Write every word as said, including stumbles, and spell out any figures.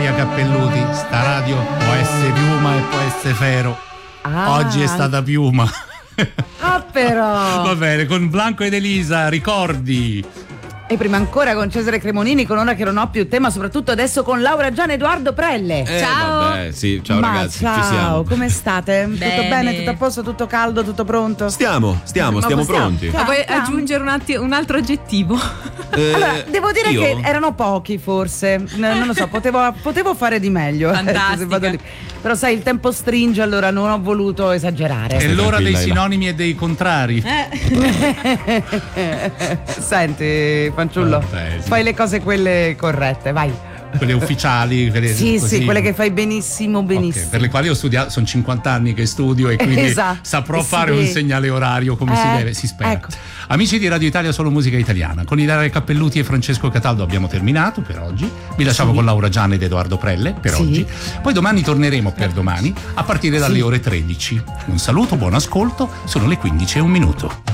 Ilaria Cappelluti, sta radio può essere piuma e può essere ferro. Ah, oggi è stata piuma. Ah, però. Va bene, con Blanco ed Elisa, ricordi. E prima ancora con Cesare Cremonini, con Ora che non ho più te, ma soprattutto adesso con Laura Gian Edoardo Prelle. Eh, Ciao. Vabbè, sì, ciao Ma ragazzi, ciao, ci siamo. come state? Bene. Tutto bene? Tutto a posto? Tutto caldo? Tutto pronto? Stiamo, stiamo, Ma stiamo possiamo- pronti. Ma vuoi Ciao. aggiungere un, atti- un altro aggettivo? Eh, Allora, devo dire io? che erano pochi forse, N- non lo so, potevo, potevo fare di meglio. Fantastica. Se vado lì. Però sai, il tempo stringe, allora non ho voluto esagerare. È l'ora dei tranquilla, Ela. sinonimi e dei contrari. Senti, fanciullo, Vabbè, sì. fai le cose quelle corrette, vai. Quelle ufficiali, quelle Sì, così. sì, quelle che fai benissimo, benissimo. Ok, per le quali ho studiato, sono cinquanta anni che studio e quindi Esatto. saprò Sì. fare un segnale orario come si Eh, deve, si spera. ecco. Amici di Radio Italia Solo Musica Italiana, con Ilaria Cappelluti e Francesco Cataldo abbiamo terminato per oggi. Vi lasciamo Sì. con Laura Gian ed Edoardo Prelle per Sì. oggi. Poi domani torneremo per domani a partire dalle Sì. ore tredici. Un saluto, buon ascolto, sono le quindici e un minuto.